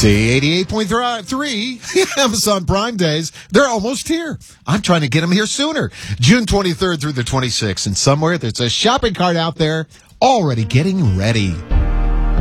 See, 88.3 Amazon Prime Days. They're almost here. I'm trying to get them here sooner. June 23rd through the 26th. And somewhere there's a shopping cart out there already getting ready.